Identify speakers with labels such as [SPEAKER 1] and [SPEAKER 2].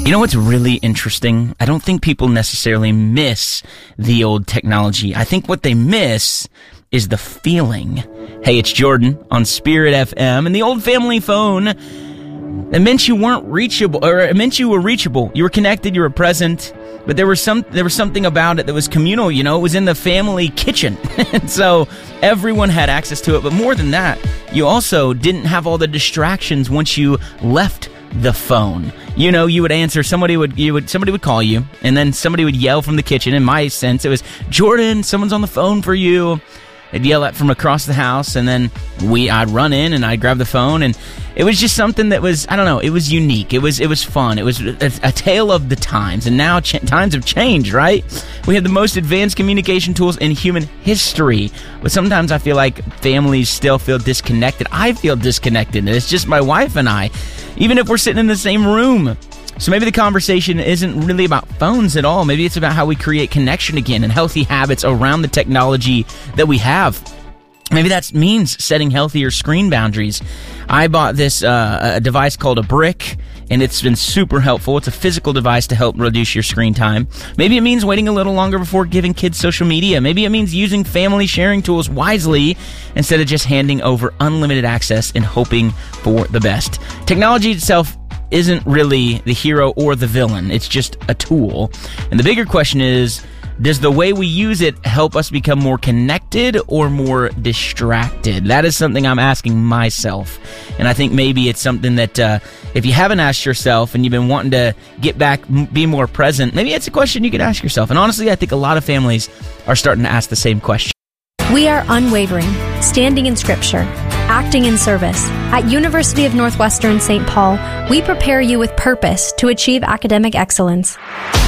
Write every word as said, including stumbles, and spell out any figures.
[SPEAKER 1] You know what's really interesting? I don't think people necessarily miss the old technology. I think what they miss is the feeling. Hey, it's Jordan on Spirit F M, and the old family phone, it meant you weren't reachable, or it meant you were reachable. You were connected, you were present, but there was some there was something about it that was communal, you know? It was in the family kitchen. And so everyone had access to it, but more than that, you also didn't have all the distractions once you left the phone. You know, you would answer, somebody would you would somebody would call you, and then somebody would yell from the kitchen. In my sense, it was, Jordan, someone's on the phone for you. They'd yell at from across the house, and then we I'd run in and I'd grab the phone, and it was just something that was, I don't know, it was unique. It was it was fun. It was a, a tale of the times, and now ch- times have changed, right? We have the most advanced communication tools in human history, but sometimes I feel like families still feel disconnected. I feel disconnected, and it's just my wife and I, even if we're sitting in the same room. So maybe the conversation isn't really about phones at all. Maybe it's about how we create connection again and healthy habits around the technology that we have. Maybe that means setting healthier screen boundaries. I bought this uh, a device called a Brick, and it's been super helpful. It's a physical device to help reduce your screen time. Maybe it means waiting a little longer before giving kids social media. Maybe it means using family sharing tools wisely instead of just handing over unlimited access and hoping for the best. Technology itself isn't really the hero or the villain. It's just a tool. And the bigger question is, does the way we use it help us become more connected or more distracted? That is something I'm asking myself. And I think maybe it's something that uh, if you haven't asked yourself and you've been wanting to get back, m- be more present, maybe it's a question you could ask yourself. And honestly, I think a lot of families are starting to ask the same question.
[SPEAKER 2] We are unwavering, standing in Scripture, acting in service. At University of Northwestern Saint Paul, we prepare you with purpose to achieve academic excellence.